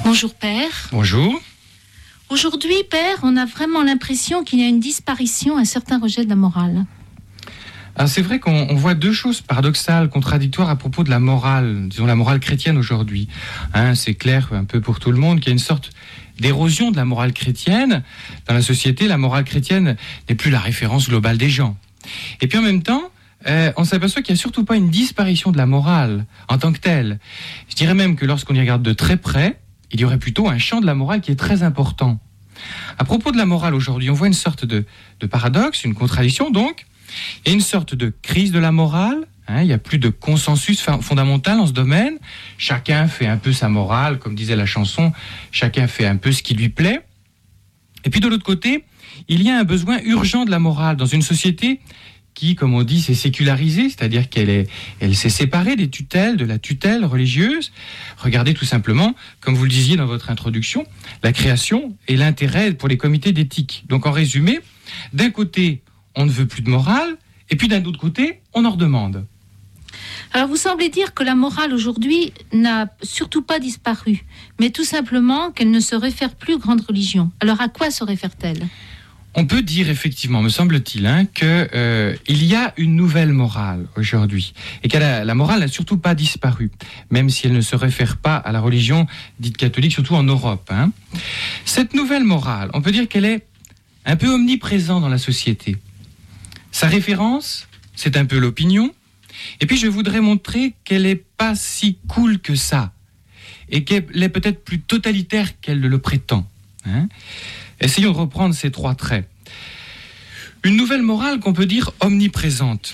Bonjour Père. Bonjour. Aujourd'hui, Père, on a vraiment l'impression qu'il y a une disparition, un certain rejet de la morale. Alors c'est vrai qu'on voit deux choses paradoxales, contradictoires à propos de la morale, disons la morale chrétienne aujourd'hui. C'est clair un peu pour tout le monde qu'il y a une sorte d'érosion de la morale chrétienne. Dans la société, la morale chrétienne n'est plus la référence globale des gens. Et puis en même temps, on s'aperçoit qu'il n'y a surtout pas une disparition de la morale en tant que telle. Je dirais même que lorsqu'on y regarde de très près, il y aurait plutôt un champ de la morale qui est très important. À propos de la morale aujourd'hui, on voit une sorte de paradoxe, une contradiction donc. Il y a une sorte de crise de la morale. Il n'y a plus de consensus fondamental en ce domaine. Chacun fait un peu sa morale, comme disait la chanson. Chacun fait un peu ce qui lui plaît. Et puis de l'autre côté, il y a un besoin urgent de la morale dans une société qui, comme on dit, s'est sécularisée, c'est-à-dire qu'elle s'est séparée des tutelles, de la tutelle religieuse. Regardez tout simplement, comme vous le disiez dans votre introduction, la création et l'intérêt pour les comités d'éthique. Donc en résumé, d'un côté, on ne veut plus de morale, et puis d'un autre côté, on en redemande. Alors vous semblez dire que la morale aujourd'hui n'a surtout pas disparu, mais tout simplement qu'elle ne se réfère plus aux grandes religions. Alors à quoi se réfère-t-elle ? On peut dire effectivement, me semble-t-il, qu'il y a une nouvelle morale aujourd'hui, et que la morale n'a surtout pas disparu, même si elle ne se réfère pas à la religion dite catholique, surtout en Europe. Cette nouvelle morale, on peut dire qu'elle est un peu omniprésente dans la société. Sa référence, c'est un peu l'opinion. Et puis je voudrais montrer qu'elle n'est pas si cool que ça. Et qu'elle est peut-être plus totalitaire qu'elle le prétend. Essayons de reprendre ces trois traits. Une nouvelle morale qu'on peut dire omniprésente.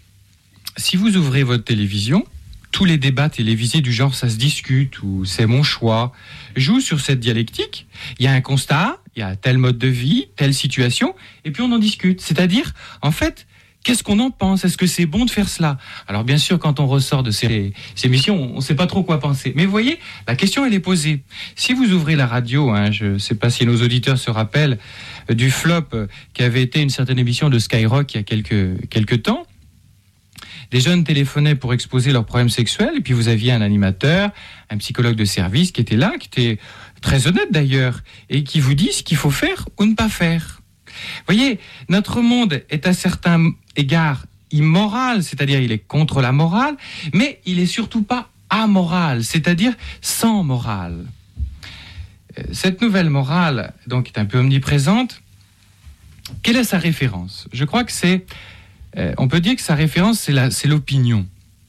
Si vous ouvrez votre télévision, tous les débats télévisés du genre « ça se discute » ou « c'est mon choix » jouent sur cette dialectique. Il y a un constat, il y a tel mode de vie, telle situation, et puis on en discute. C'est-à-dire, en fait, qu'est-ce qu'on en pense ? Est-ce que c'est bon de faire cela ? Alors bien sûr, quand on ressort de ces émissions, on ne sait pas trop quoi penser. Mais vous voyez, la question, elle est posée. Si vous ouvrez la radio, je ne sais pas si nos auditeurs se rappellent du flop qui avait été une certaine émission de Skyrock il y a quelques temps, des jeunes téléphonaient pour exposer leurs problèmes sexuels, et puis vous aviez un animateur, un psychologue de service qui était là, qui était très honnête d'ailleurs, et qui vous dit ce qu'il faut faire ou ne pas faire. Vous voyez, notre monde est à certains égards immoral, c'est-à-dire il est contre la morale, mais il est surtout pas amoral, c'est-à-dire sans morale. Cette nouvelle morale, donc, est un peu omniprésente. Quelle est sa référence ? Je crois que on peut dire que sa référence, c'est l'opinion.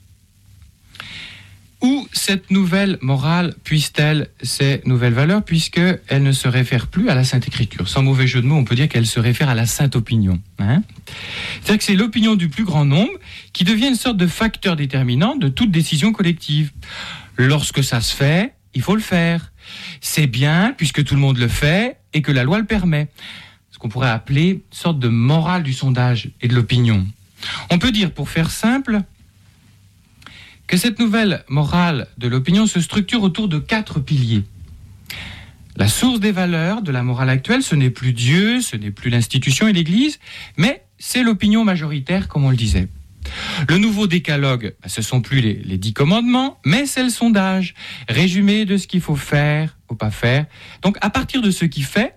Où cette nouvelle morale puise-t-elle ses nouvelles valeurs, puisqu'elle ne se réfère plus à la Sainte Écriture. Sans mauvais jeu de mots, on peut dire qu'elle se réfère à la Sainte Opinion. C'est-à-dire que c'est l'opinion du plus grand nombre qui devient une sorte de facteur déterminant de toute décision collective. Lorsque ça se fait, il faut le faire. C'est bien, puisque tout le monde le fait et que la loi le permet. Ce qu'on pourrait appeler une sorte de morale du sondage et de l'opinion. On peut dire, pour faire simple, que cette nouvelle morale de l'opinion se structure autour de 4 piliers. La source des valeurs de la morale actuelle, ce n'est plus Dieu, ce n'est plus l'institution et l'Église, mais c'est l'opinion majoritaire, comme on le disait. Le nouveau décalogue, ce ne sont plus les 10 commandements, mais c'est le sondage, résumé de ce qu'il faut faire ou pas faire. Donc à partir de ce qui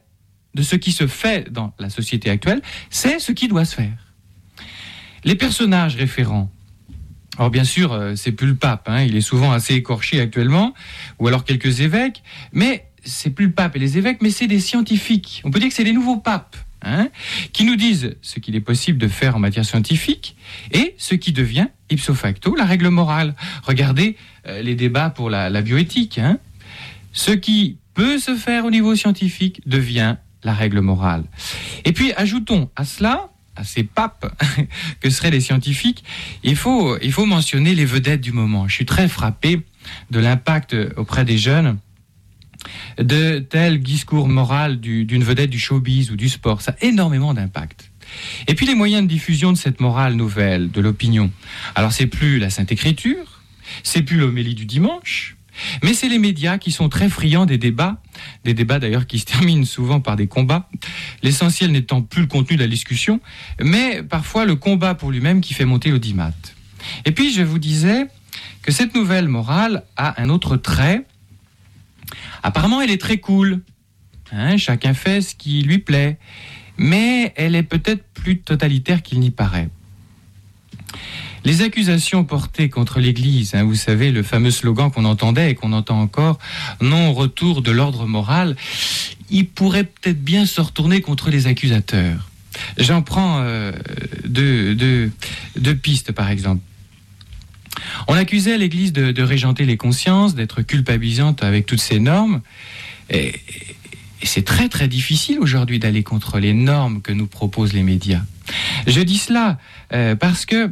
se fait dans la société actuelle, c'est ce qui doit se faire. Les personnages référents. Alors bien sûr, c'est plus le pape, il est souvent assez écorché actuellement, ou alors quelques évêques, mais c'est plus le pape et les évêques, mais c'est des scientifiques. On peut dire que c'est les nouveaux papes, qui nous disent ce qu'il est possible de faire en matière scientifique et ce qui devient ipso facto la règle morale. Regardez les débats pour la bioéthique. Ce qui peut se faire au niveau scientifique devient la règle morale. Et puis ajoutons à cela, à ces papes que seraient les scientifiques, il faut mentionner les vedettes du moment. Je suis très frappé de l'impact auprès des jeunes de tel discours moral d'une vedette du showbiz ou du sport. Ça a énormément d'impact. Et puis les moyens de diffusion de cette morale nouvelle, de l'opinion. Alors c'est plus la Sainte Écriture, c'est plus l'homélie du dimanche, mais c'est les médias qui sont très friands des débats d'ailleurs qui se terminent souvent par des combats, l'essentiel n'étant plus le contenu de la discussion, mais parfois le combat pour lui-même qui fait monter l'audimat. Et puis je vous disais que cette nouvelle morale a un autre trait, Apparemment, elle est très cool. Chacun fait ce qui lui plaît. Mais elle est peut-être plus totalitaire qu'il n'y paraît. Les accusations portées contre l'Église, vous savez, le fameux slogan qu'on entendait et qu'on entend encore, non au retour de l'ordre moral, il pourrait peut-être bien se retourner contre les accusateurs. J'en prends deux pistes, par exemple. On accusait l'Église de régenter les consciences, d'être culpabilisante avec toutes ces normes. Et c'est très très difficile aujourd'hui d'aller contre les normes que nous proposent les médias. Je dis cela parce que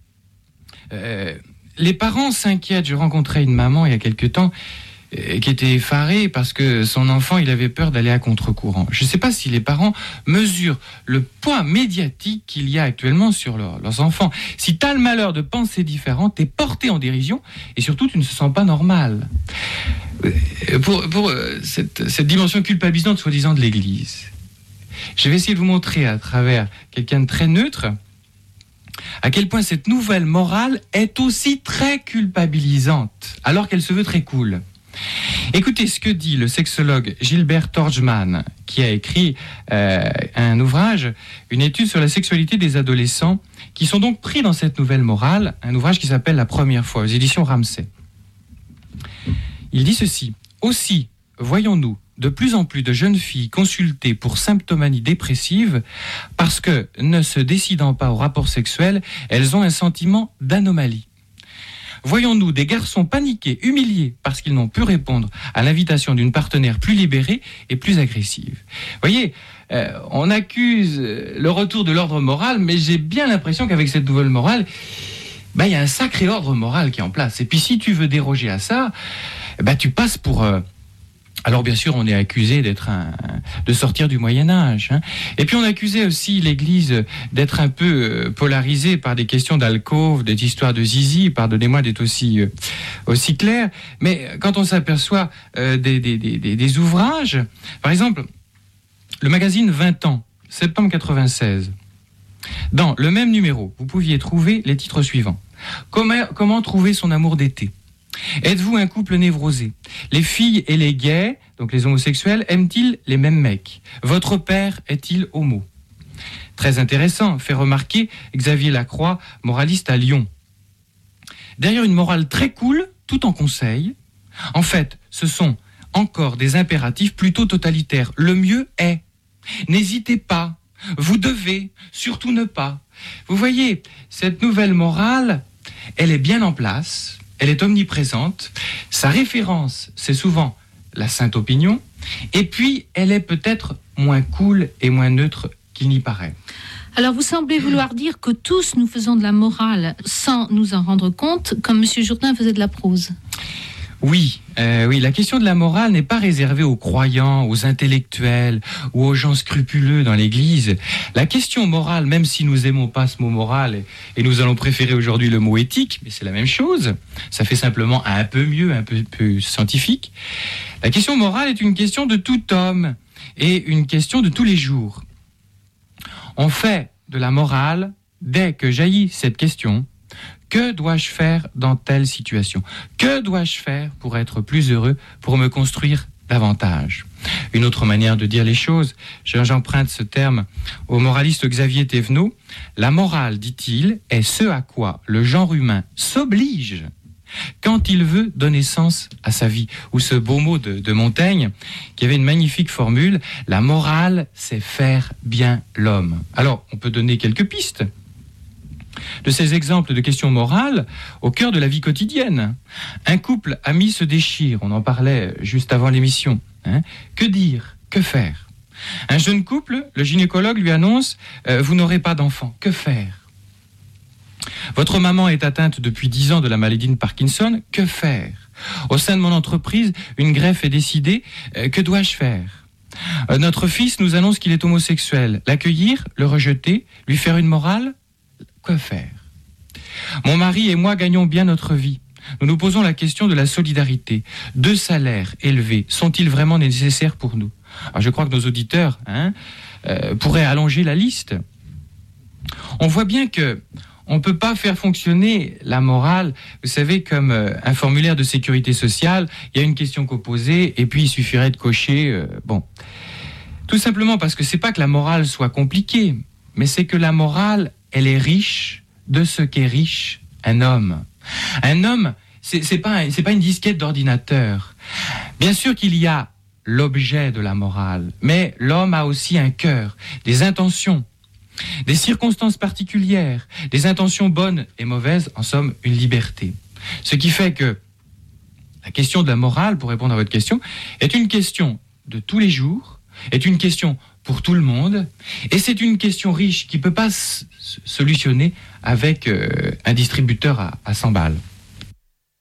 les parents s'inquiètent. Je rencontrais une maman il y a quelque temps qui était effarée parce que son enfant, il avait peur d'aller à contre-courant. Je ne sais pas si les parents mesurent le poids médiatique qu'il y a actuellement sur leurs enfants. Si tu as le malheur de penser différent, tu es porté en dérision et surtout tu ne te sens pas normal. Pour cette dimension culpabilisante soi-disant de l'Église, je vais essayer de vous montrer à travers quelqu'un de très neutre à quel point cette nouvelle morale est aussi très culpabilisante, alors qu'elle se veut très cool. Écoutez ce que dit le sexologue Gilbert Torgman, qui a écrit un ouvrage, une étude sur la sexualité des adolescents, qui sont donc pris dans cette nouvelle morale, un ouvrage qui s'appelle La Première Fois, aux éditions Ramsay. Il dit ceci: aussi, voyons-nous de plus en plus de jeunes filles consultées pour symptomanie dépressive parce que, ne se décidant pas au rapport sexuel, elles ont un sentiment d'anomalie. Voyons-nous des garçons paniqués, humiliés parce qu'ils n'ont pu répondre à l'invitation d'une partenaire plus libérée et plus agressive. Voyez, on accuse le retour de l'ordre moral, mais j'ai bien l'impression qu'avec cette nouvelle morale, il y a un sacré ordre moral qui est en place. Et puis si tu veux déroger à ça, tu passes pour... Alors bien sûr, on est accusé de sortir du Moyen-Âge. Et puis on accusait aussi l'Église d'être un peu polarisée par des questions d'alcôve, des histoires de zizi, pardonnez-moi d'être aussi clair. Mais quand on s'aperçoit des ouvrages, par exemple, le magazine 20 ans, septembre 96, dans le même numéro, vous pouviez trouver les titres suivants. Comment trouver son amour d'été ? Êtes-vous un couple névrosé ? Les filles et les gays, donc les homosexuels, aiment-ils les mêmes mecs ? Votre père est-il homo ? Très intéressant, fait remarquer Xavier Lacroix, moraliste à Lyon. Derrière une morale très cool, tout en conseil, en fait, ce sont encore des impératifs plutôt totalitaires. Le mieux est, n'hésitez pas, vous devez, surtout ne pas. Vous voyez, cette nouvelle morale, elle est bien en place. Elle est omniprésente. Sa référence, c'est souvent la sainte opinion. Et puis, elle est peut-être moins cool et moins neutre qu'il n'y paraît. Alors, vous semblez vouloir dire que tous nous faisons de la morale sans nous en rendre compte, comme M. Jourdain faisait de la prose. Oui, la question de la morale n'est pas réservée aux croyants, aux intellectuels ou aux gens scrupuleux dans l'Église. La question morale, même si nous n'aimons pas ce mot moral et nous allons préférer aujourd'hui le mot éthique, mais c'est la même chose, ça fait simplement un peu mieux, un peu plus scientifique. La question morale est une question de tout homme et une question de tous les jours. On fait de la morale dès que jaillit cette question. Que dois-je faire dans telle situation ? Que dois-je faire pour être plus heureux, pour me construire davantage ? Une autre manière de dire les choses, j'emprunte ce terme au moraliste Xavier Thévenot. La morale, dit-il, est ce à quoi le genre humain s'oblige quand il veut donner sens à sa vie. Ou ce beau mot de Montaigne, qui avait une magnifique formule, la morale, c'est faire bien l'homme. Alors, on peut donner quelques pistes de ces exemples de questions morales au cœur de la vie quotidienne. Un couple ami se déchire, on en parlait juste avant l'émission. Que dire ? Que faire ? Un jeune couple, le gynécologue lui annonce « Vous n'aurez pas d'enfant ». Que faire ? Votre maman est atteinte depuis 10 ans de la maladie de Parkinson. Que faire ? Au sein de mon entreprise, une greffe est décidée. Que dois-je faire ? Notre fils nous annonce qu'il est homosexuel. L'accueillir ? Le rejeter ? Lui faire une morale ? Que faire ? Mon mari et moi gagnons bien notre vie. Nous nous posons la question de la solidarité. 2 salaires élevés sont-ils vraiment nécessaires pour nous ? Alors je crois que nos auditeurs pourraient allonger la liste. On voit bien que on ne peut pas faire fonctionner la morale, vous savez, comme un formulaire de sécurité sociale. Il y a une question qu'à poser et puis il suffirait de cocher. Bon, tout simplement parce que c'est pas que la morale soit compliquée, mais c'est que la morale, elle est riche de ce qu'est riche un homme. Un homme, c'est pas une disquette d'ordinateur. Bien sûr qu'il y a l'objet de la morale, mais l'homme a aussi un cœur, des intentions, des circonstances particulières, des intentions bonnes et mauvaises, en somme, une liberté. Ce qui fait que la question de la morale, pour répondre à votre question, est une question de tous les jours, est une question pour tout le monde, et c'est une question riche qui ne peut pas se solutionner avec un distributeur à 100 balles.